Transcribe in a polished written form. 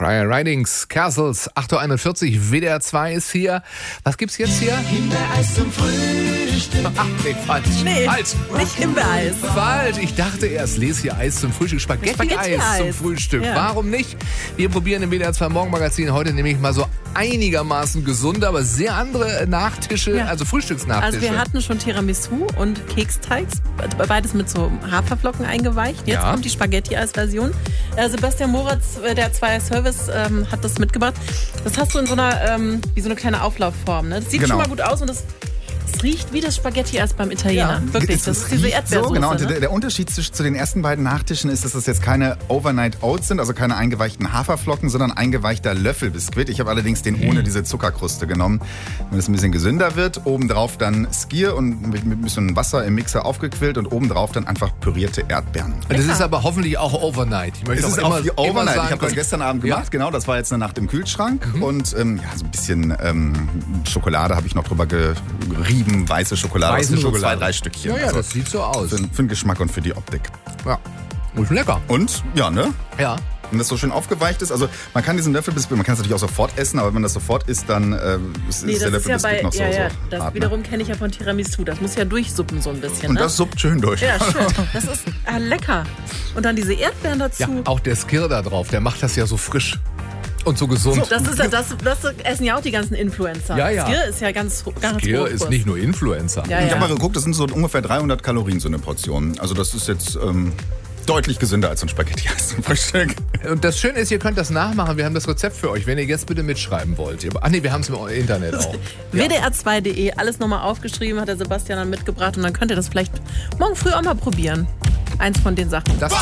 Friar Ridings, Castles, 8.41 Uhr, WDR 2 ist hier. Was gibt's jetzt hier? Himbeereis zum Frühstück. Ach, nee, falsch. Nee, falsch. nicht Himbeereis. Falsch. Ich dachte erst, lese hier Eis zum Frühstück. Spaghetti-Eis zum Frühstück. Ja. Warum nicht? Wir probieren im WDR 2 Morgenmagazin heute nämlich mal so einigermaßen gesunde, aber sehr andere Nachtische, also Frühstücksnachtische. Also wir hatten schon Tiramisu und Keksteigs, beides mit so Haferflocken eingeweicht. Jetzt kommt die Spaghetti-Eis-Version. Sebastian Moritz, der 2 Service, hat das mitgebracht. Das hast du in so einer, wie so eine kleine Auflaufform. Ne? Das sieht schon mal gut aus und es riecht wie das Spaghetti-Eis beim Italiener. Ja, wirklich, das ist diese Erdbeersoße. So, genau. Ne? Und der Unterschied zu den ersten beiden Nachtischen ist, dass das jetzt keine Overnight Oats sind, also keine eingeweichten Haferflocken, sondern eingeweichter Löffelbiskuit. Ich habe allerdings den ohne diese Zuckerkruste genommen, damit es ein bisschen gesünder wird. Obendrauf dann Skier und mit ein bisschen Wasser im Mixer aufgequillt und obendrauf dann einfach pürierte Erdbeeren. Das ist aber hoffentlich auch Overnight. Ich möchte es ist auch auch die Overnight. Ich habe das können, gestern Abend gemacht, genau. Das war jetzt eine Nacht im Kühlschrank. Und so ein bisschen Schokolade habe ich noch drüber gerieben, weiße Schokolade. Weiße Nur Schokolade. 2-3 Stückchen. Ja, das sieht so aus. Für den Geschmack und für die Optik. Ja, ist lecker. Und, ja, ne? Ja. Wenn das so schön aufgeweicht ist, also man kann diesen Löffelbiskuit, man kann es natürlich auch sofort essen, aber wenn man das sofort isst, dann ist der Löffelbiskuit noch so das hart. wiederum kenne ich ja von Tiramisu. Das muss ja durchsuppen so ein bisschen. Und ne? das suppt schön durch. Ja, schön. Das ist lecker. Und dann diese Erdbeeren dazu. Ja, auch der Skier da drauf, der macht das ja so frisch. Und so gesund. Das essen ja auch die ganzen Influencer. Ja. Skier ist ja ganz Skier hoch. ist nicht nur Influencer. Ja, Ich habe mal geguckt, das sind so ungefähr 300 Kalorien so eine Portion. Also das ist jetzt deutlich gesünder als so ein Spaghetti-Eis zum Frühstück. Und das Schöne ist, ihr könnt das nachmachen. Wir haben das Rezept für euch, wenn ihr jetzt bitte mitschreiben wollt. Ach nee, wir haben es im Internet auch. WDR2.de, alles nochmal aufgeschrieben, hat der Sebastian dann mitgebracht. Und dann könnt ihr das vielleicht morgen früh auch mal probieren. Eins von den Sachen. Das